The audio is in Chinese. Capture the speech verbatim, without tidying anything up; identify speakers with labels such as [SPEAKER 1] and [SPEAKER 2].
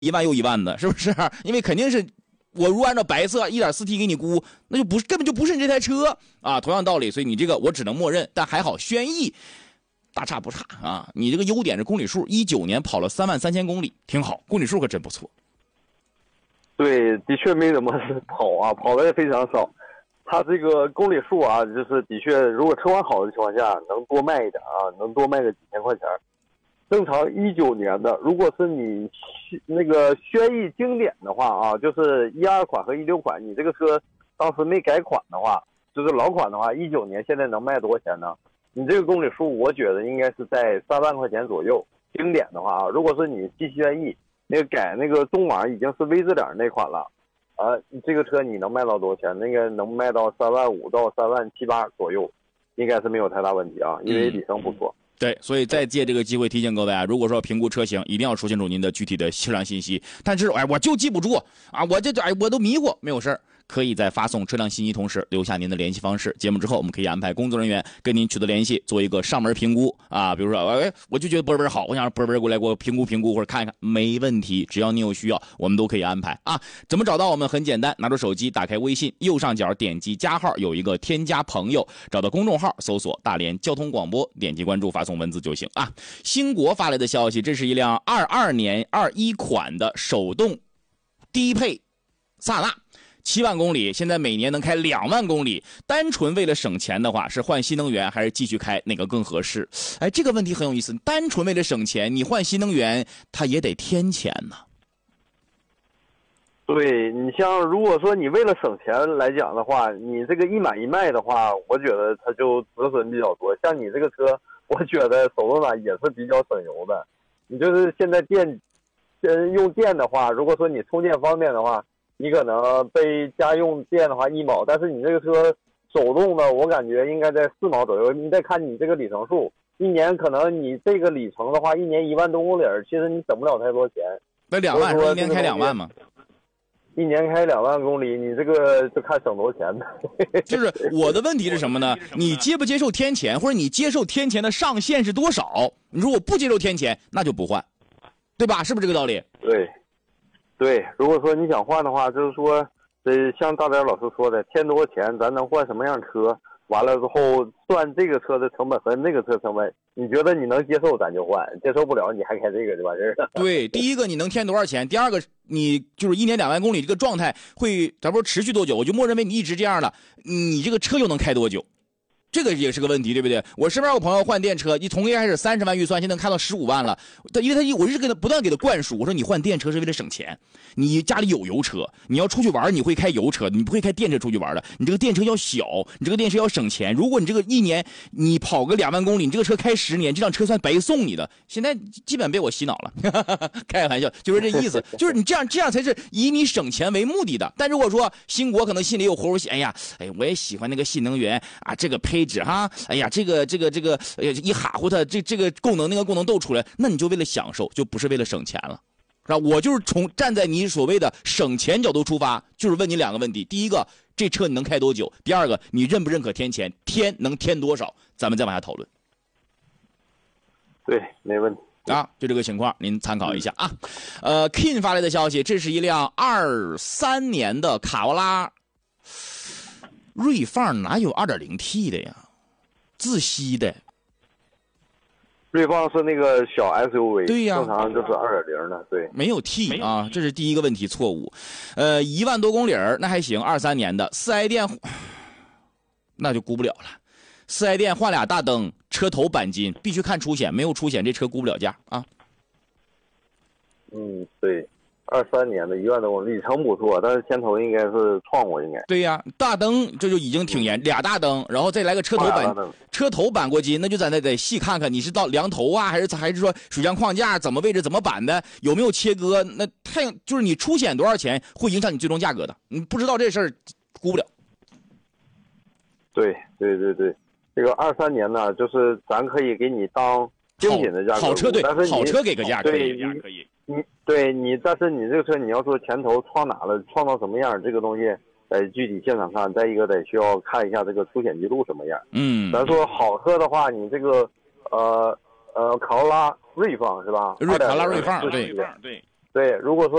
[SPEAKER 1] 一万又一万的，是不是？因为肯定是我如果按照白色 一点四 T 给你估，那就不是根本就不是你这台车啊，同样道理，所以你这个我只能默认。但还好，轩逸大差不差啊，你这个优点是公里数，一九年跑了三万三千公里，挺好，公里数可真不错。
[SPEAKER 2] 对，的确没怎么跑啊，跑的也非常少。它这个公里数啊，就是的确，如果车况好的情况下，能多卖一点啊，能多卖个几千块钱。正常一九年的，如果是你那个轩逸经典的话啊，就是一二款和一六款，你这个车当时没改款的话，就是老款的话，一九年现在能卖多少钱呢？你这个公里数，我觉得应该是在三万块钱左右。经典的话啊，如果是你继轩逸那个改那个中网已经是 V 字脸那款了，啊，这个车你能卖到多少钱？那个能卖到三万五到三万七八左右，应该是没有太大问题啊，因为里程不错。
[SPEAKER 1] 嗯对，所以再借这个机会提醒各位啊，如果说评估车型，一定要说清楚您的具体的车辆信息。但是哎，我就记不住啊，我这哎我都迷糊，没有事儿。可以在发送车辆信息同时留下您的联系方式，节目之后我们可以安排工作人员跟您取得联系，做一个上门评估啊。比如说，哎，我就觉得波波好，我想让波波过来给我评估评估或者看一看，没问题，只要你有需要，我们都可以安排啊。怎么找到我们？很简单，拿出手机，打开微信，右上角点击加号，有一个添加朋友，找到公众号，搜索大连交通广播，点击关注，发送文字就行啊。新国发来的消息，这是一辆二二年二一款的手动低配萨纳。七万公里，现在每年能开两万公里。单纯为了省钱的话，是换新能源还是继续开，哪个更合适？哎，这个问题很有意思。单纯为了省钱，你换新能源，它也得添钱呢。
[SPEAKER 2] 对，你像如果说你为了省钱来讲的话，你这个一买一卖的话，我觉得它就折损比较多。像你这个车，我觉得手动挡也是比较省油的。你就是现在电，嗯，用电的话，如果说你充电方便的话，你可能被家用电的话一毛，但是你这个车手动的，我感觉应该在四毛左右。你再看你这个里程数，一年可能你这个里程的话，一年一万多公里，其实你省不了太多钱。
[SPEAKER 1] 那两万是一年开两万吗？
[SPEAKER 2] 一年开两万公里，你这个就看省多少钱的。
[SPEAKER 1] 就是我的问题是什么呢？你接不接受添钱，或者你接受添钱的上限是多少？你如果不接受添钱，那就不换，对吧？是不是这个道理？
[SPEAKER 2] 对。对，如果说你想换的话，就是说，呃，像大点老师说的，添多少钱，咱能换什么样车？完了之后算这个车的成本和那个车成本，你觉得你能接受，咱就换；接受不了，你还开这个就完事儿了。
[SPEAKER 1] 对，第一个你能添多少钱？第二个，你就是一年两万公里这个状态会，咱不说持续多久？我就默认为你一直这样了，你这个车又能开多久？这个也是个问题，对不对？我身边有朋友换电车，一从一开始三十万预算，现在能开到十五万了。他因为他一我一直给他不断给他灌输，我说你换电车是为了省钱，你家里有油车，你要出去玩你会开油车，你不会开电车出去玩的。你这个电车要小，你这个电车要省钱。如果你这个一年你跑个两万公里，你这个车开十年，这辆车算白送你的。现在基本被我洗脑了，开玩笑，就是这意思，就是你这样这样才是以你省钱为目的的。但如果说新国可能心里有活想，哎呀，哎，我也喜欢那个新能源啊，这个配。哈，哎呀，这个这个这个，哎呀，一哈呼它，这这个功能那个功能都出来，那你就为了享受，就不是为了省钱了，是吧？我就是从站在你所谓的省钱角度出发，就是问你两个问题：第一个，这车你能开多久？第二个，你认不认可添钱？添能添多少？咱们再往下讨论。
[SPEAKER 2] 对，没问题
[SPEAKER 1] 啊，就这个情况，您参考一下啊。呃 ，Kin 发来的消息，这是一辆二三年的卡罗拉。锐放哪有 二点零 T 的呀？自吸的。
[SPEAKER 2] 锐放是那个小 S U V，
[SPEAKER 1] 对呀，
[SPEAKER 2] 正常就是 二点零 的，对，
[SPEAKER 1] 没有 T 啊，这是第一个问题错误。呃，一万多公里那还行，二三年的四 S 店那就估不了了。四 S 店换俩大灯，车头钣金，必须看出险，没有出险这车估不了价啊。
[SPEAKER 2] 嗯，对。二三年的一万多公里，里程不错，但是前头应该是撞过，应该。
[SPEAKER 1] 对呀，大灯这就已经挺严，俩大灯，然后再来个车头钣，车头钣过金，那就咱得得细看看，你是到梁头啊，还是还是说水箱框架怎么位置怎么钣的，有没有切割？那太就是你出险多少钱，会影响你最终价格的。你不知道这事儿，估不了。
[SPEAKER 2] 对对对对，这个二三年呢，就是咱可以给你当精品的价格，
[SPEAKER 1] 好车对，
[SPEAKER 2] 但是
[SPEAKER 1] 好车给个价可以，
[SPEAKER 2] 可以。你对你，但是你这个车，你要说前头撞哪了，撞到什么样，这个东西得具体现场看。再一个得需要看一下这个出险记录什么样。
[SPEAKER 1] 嗯，
[SPEAKER 2] 咱说好车的话，你这个呃呃卡罗拉锐放是吧？
[SPEAKER 1] 卡罗拉锐放对对。
[SPEAKER 2] 对，如果说